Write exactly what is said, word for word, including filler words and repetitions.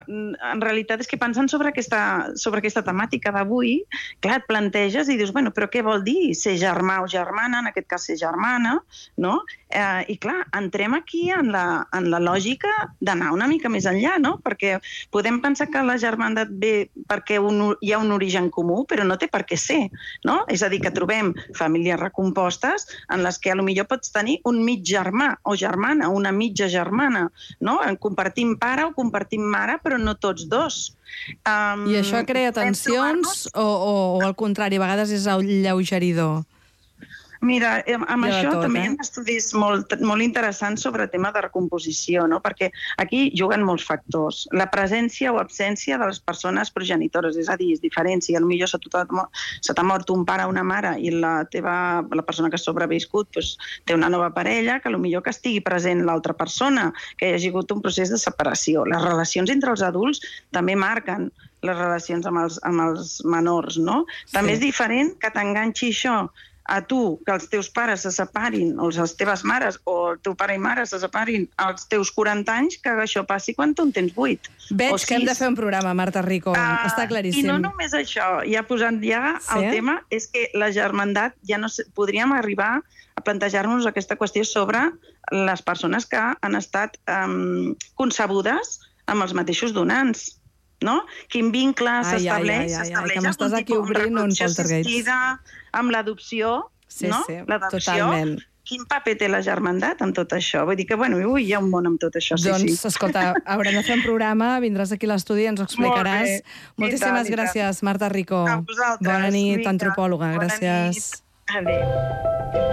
en realitat és que pensant sobre aquesta, sobre aquesta temàtica d'avui, clar, et planteges i dius, bueno, però què vol dir ser germà o germana, en aquest cas ser germana, no? Eh, I clar, entrem aquí en la, en la lògica d'anar una mica més enllà, no? Perquè podem pensar que la germandat ve perquè un, hi ha un origen comú, però no té per què ser, no? És a dir, que trobem famílies recompostes en les que potser pots tenir un mig germà o germana, una mitja germana, no? Compartim pare o compartim mare, però no tots dos. Um, I això crea tensions o, o, o al contrari, a vegades és alleugeridor? Mira, amb Ja això tot, també eh? hi ha estudis molt, molt interessants sobre el tema de recomposició, no? Perquè aquí juguen molts factors. La presència o absència de les persones progenitores, és a dir, és diferent. Si potser se t'ha se t'ha mort un pare o una mare i la teva la persona que ha sobreviscut doncs, té una nova parella, que potser que estigui present l'altra persona, que hi hagi hagut un procés de separació. Les relacions entre els adults també marquen les relacions amb els, amb els menors, no? Sí. També és diferent que t'enganxi això a tu, que els teus pares se separin, o les teves mares, o el teu pare i mare se separin als teus quaranta anys, que això passi quan tu en tens vuit. Veig que hem de fer un programa, Marta Rico. Uh, Està claríssim. I no només això, ja posant ja sí? el tema, és que la germandat, ja no sé, podríem arribar a plantejar-nos aquesta qüestió sobre les persones que han estat um, concebudes amb els mateixos donants. No? Quin vincle s'estableix, s'estableix amb un tipus de reproducció assistida, amb l'adopció, sí, no? Sí, l'adopció. Totalment. Quin paper té la germandat amb tot això? Vull dir que, bueno, ui, hi ha un món amb tot això, sí, doncs, sí. Doncs, escolta, haurem de fer un programa, vindràs aquí a l'estudi i ens ho explicaràs. Molt Moltíssimes tant, gràcies, Marta Rico. A vosaltres. Bona nit, antropòloga. Gràcies. Bona nit. Adéu.